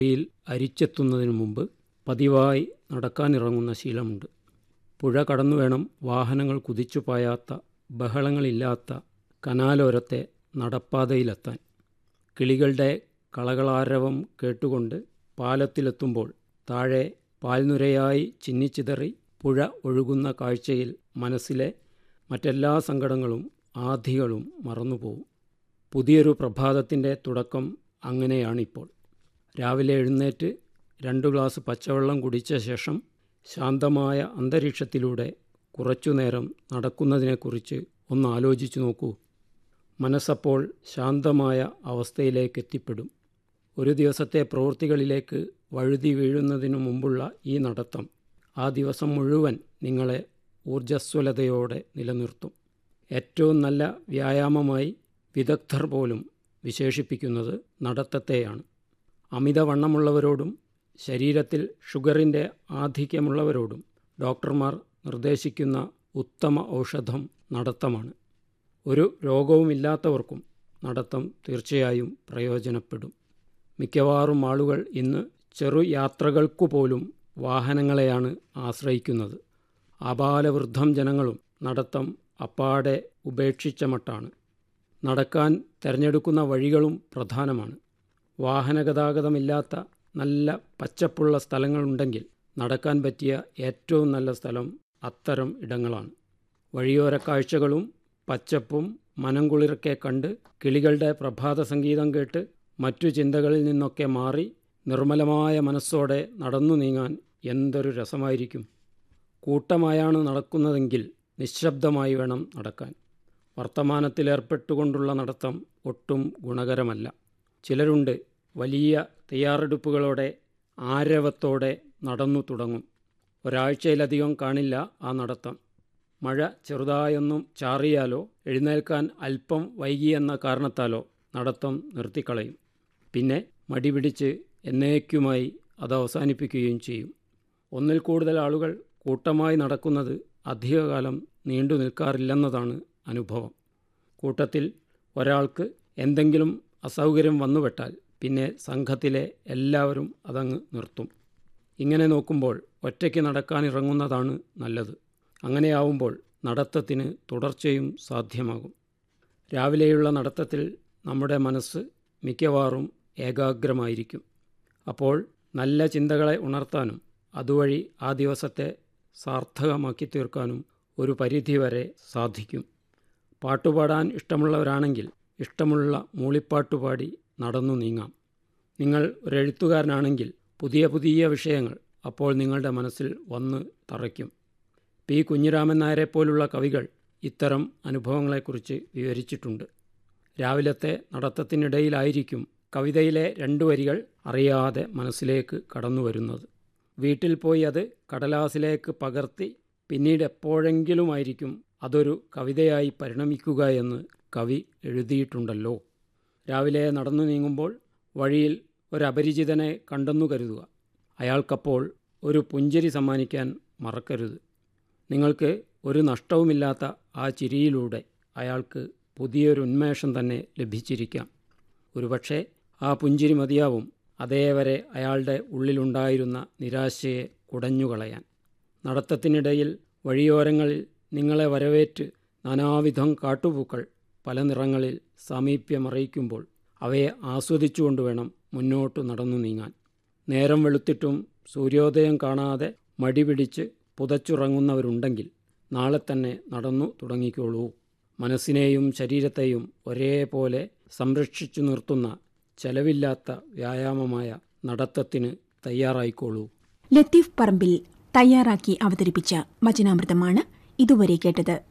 യിൽ അരിച്ചെത്തുന്നതിനു മുമ്പ് പതിവായി നടക്കാനിറങ്ങുന്ന ശീലമുണ്ട്. പുഴ കടന്നു വേണം വാഹനങ്ങൾ കുതിച്ചു പായാത്ത, ബഹളങ്ങളില്ലാത്ത കനാലോരത്തെ നടപ്പാതയിലെത്താൻ. കിളികളുടെ കളകളാരവം കേട്ടുകൊണ്ട് പാലത്തിലെത്തുമ്പോൾ താഴെ പാൽനുരയായി ചിന്നിച്ചിതറി പുഴ ഒഴുകുന്ന കാഴ്ചയിൽ മനസ്സിലെ മറ്റെല്ലാ സങ്കടങ്ങളും ആധികളും മറന്നുപോകും. പുതിയൊരു പ്രഭാതത്തിൻ്റെ തുടക്കം അങ്ങനെയാണിപ്പോൾ. രാവിലെ എഴുന്നേറ്റ് 2 ഗ്ലാസ് പച്ചവെള്ളം കുടിച്ച ശേഷം ശാന്തമായ അന്തരീക്ഷത്തിലൂടെ കുറച്ചുനേരം നടക്കുന്നതിനെക്കുറിച്ച് ഒന്ന് ആലോചിച്ചു നോക്കൂ. മനസ്സപ്പോൾ ശാന്തമായ അവസ്ഥയിലേക്ക് എത്തിപ്പെടും. ഒരു ദിവസത്തെ പ്രവൃത്തികളിലേക്ക് വഴുതി വീഴുന്നതിനു മുമ്പുള്ള ഈ നടത്തം ആ ദിവസം മുഴുവൻ നിങ്ങളെ ഊർജ്ജസ്വലതയോടെ നിലനിർത്തും. ഏറ്റവും നല്ല വ്യായാമമായി വിദഗ്ധർ പോലും വിശേഷിപ്പിക്കുന്നത് നടത്തത്തെയാണ്. അമിതവണ്ണമുള്ളവരോടും ശരീരത്തിൽ ഷുഗറിൻ്റെ ആധിക്യമുള്ളവരോടും ഡോക്ടർമാർ നിർദ്ദേശിക്കുന്ന ഉത്തമ ഔഷധം നടത്തമാണ്. ഒരു രോഗവുമില്ലാത്തവർക്കും നടത്തം തീർച്ചയായും പ്രയോജനപ്പെടും. മിക്കവാറും ആളുകൾ ഇന്ന് ചെറുയാത്രകൾക്കു പോലും വാഹനങ്ങളെയാണ് ആശ്രയിക്കുന്നത്. ആബാലവൃദ്ധം ജനങ്ങളും നടത്തം അപ്പാടെ ഉപേക്ഷിച്ച മട്ടാണ്. നടക്കാൻ തിരഞ്ഞെടുക്കുന്ന വഴികളും പ്രധാനമാണ്. വാഹനഗതാഗതമില്ലാത്ത നല്ല പച്ചപ്പുള്ള സ്ഥലങ്ങളുണ്ടെങ്കിൽ നടക്കാൻ പറ്റിയ ഏറ്റവും നല്ല സ്ഥലം അത്തരം ഇടങ്ങളാണ്. വഴിയോര കാഴ്ചകളും പച്ചപ്പും മനം കുളിർക്കെ കണ്ട് കിളികളുടെ പ്രഭാത സംഗീതം കേട്ട് മറ്റു ചിന്തകളിൽ നിന്നൊക്കെ മാറി നിർമ്മലമായ മനസ്സോടെ നടന്നു നീങ്ങാൻ എന്തൊരു രസമായിരിക്കും. കൂട്ടമായാണ് നടക്കുന്നതെങ്കിൽ നിശബ്ദമായി വേണം നടക്കാൻ. വർത്തമാനത്തിലേർപ്പെട്ടുകൊണ്ടുള്ള നടത്തം ഒട്ടും ഗുണകരമല്ല. ചിലരുണ്ട് വലിയ തയ്യാറെടുപ്പുകളോടെ ആരവത്തോടെ നടന്നു തുടങ്ങും. ഒരാഴ്ചയിലധികം കാണില്ല ആ നടത്തം. മഴ ചെറുതായൊന്നും ചാറിയാലോ എഴുന്നേൽക്കാൻ അല്പം വൈകിയെന്ന കാരണത്താലോ നടത്തം നിർത്തിക്കളയും. പിന്നെ മടി പിടിച്ച് എന്നേക്കുമായി അത് അവസാനിപ്പിക്കുകയും ചെയ്യും. ഒന്നിൽ കൂടുതൽ ആളുകൾ കൂട്ടമായി നടക്കുന്നത് അധികകാലം നീണ്ടു നിൽക്കാറില്ലെന്നതാണ് അനുഭവം. കൂട്ടത്തിൽ ഒരാൾക്ക് എന്തെങ്കിലും അസൗകര്യം വന്നുപെട്ടാൽ പിന്നെ സംഘത്തിലെ എല്ലാവരും അതങ്ങ് നിർത്തും. ഇങ്ങനെ നോക്കുമ്പോൾ ഒറ്റയ്ക്ക് നടക്കാനിറങ്ങുന്നതാണ് നല്ലത്. അങ്ങനെയാവുമ്പോൾ നടത്തത്തിന് തുടർച്ചയും സാധ്യമാകും. രാവിലെയുള്ള നടത്തത്തിൽ നമ്മുടെ മനസ്സ് മിക്കവാറും ഏകാഗ്രമായിരിക്കും. അപ്പോൾ നല്ല ചിന്തകളെ ഉണർത്താനും അതുവഴി ആ ദിവസത്തെ സാർത്ഥകമാക്കി തീർക്കാനും ഒരു പരിധിവരെ സാധിക്കും. പാട്ടുപാടാൻ ഇഷ്ടമുള്ളവരാണെങ്കിൽ ഇഷ്ടമുള്ള മൂളിപ്പാട്ടുപാടി നടന്നു നീങ്ങാം. നിങ്ങൾ ഒരു എഴുത്തുകാരനാണെങ്കിൽ പുതിയ പുതിയ വിഷയങ്ങൾ അപ്പോൾ നിങ്ങളുടെ മനസ്സിൽ വന്ന് തറയ്ക്കും. പി. കുഞ്ഞിരാമൻ നായരെപ്പോലുള്ള കവികൾ ഇത്തരം അനുഭവങ്ങളെക്കുറിച്ച് വിവരിച്ചിട്ടുണ്ട്. രാവിലത്തെ നടത്തത്തിനിടയിലായിരിക്കും കവിതയിലെ 2 വരികൾ അറിയാതെ മനസ്സിലേക്ക് കടന്നു വരുന്നത്. വീട്ടിൽ പോയി അത് കടലാസിലേക്ക് പകർത്തി പിന്നീട് എപ്പോഴെങ്കിലുമായിരിക്കും അതൊരു കവിതയായി പരിണമിക്കുക എന്ന് കവി എഴുതിയിട്ടുണ്ടല്ലോ. രാവിലെ നടന്നു നീങ്ങുമ്പോൾ വഴിയിൽ ഒരപരിചിതനെ കണ്ടെന്നു കരുതുക. അയാൾക്കപ്പോൾ ഒരു പുഞ്ചിരി സമ്മാനിക്കാൻ മറക്കരുത്. നിങ്ങൾക്ക് ഒരു നഷ്ടവുമില്ലാത്ത ആ ചിരിയിലൂടെ അയാൾക്ക് പുതിയൊരു ഉന്മേഷം തന്നെ ലഭിച്ചിരിക്കാം. ഒരുപക്ഷെ ആ പുഞ്ചിരി മതിയാവും അതേവരെ അയാളുടെ ഉള്ളിലുണ്ടായിരുന്ന നിരാശയെ കുടഞ്ഞുകളയാൻ. നടത്തത്തിനിടയിൽ വഴിയോരങ്ങളിൽ നിങ്ങളെ വരവേറ്റ് നാനാവിധം കാട്ടുപൂക്കൾ പല നിറങ്ങളിൽ സാമീപ്യമറിയിക്കുമ്പോൾ അവയെ ആസ്വദിച്ചുകൊണ്ട് വേണം മുന്നോട്ട് നടന്നു നീങ്ങാൻ. നേരം വെളുത്തിട്ടും സൂര്യോദയം കാണാതെ മടി പിടിച്ച് പുതച്ചുറങ്ങുന്നവരുണ്ടെങ്കിൽ നാളെ തന്നെ നടന്നു തുടങ്ങിക്കോളൂ. മനസ്സിനെയും ശരീരത്തെയും ഒരേപോലെ സംരക്ഷിച്ചു നിർത്തുന്ന ചെലവില്ലാത്ത വ്യായാമമായ നടത്തത്തിന് തയ്യാറായിക്കോളൂ. ലത്തീഫ് പറമ്പിൽ തയ്യാറാക്കി അവതരിപ്പിച്ച വചനാമൃതമാണ് ഇതുവരെ കേട്ടത്.